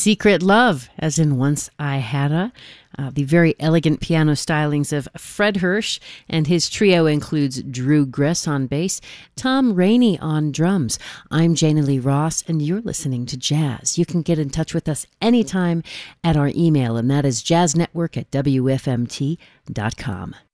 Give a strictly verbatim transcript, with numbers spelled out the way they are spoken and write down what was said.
Secret Love, as in Once I Hadda. Uh, the very elegant piano stylings of Fred Hirsch, and his trio includes Drew Gress on bass, Tom Rainey on drums. I'm Jana Lee Ross, and you're listening to Jazz. You can get in touch with us anytime at our email, and that is jazznetwork at w f m t dot com.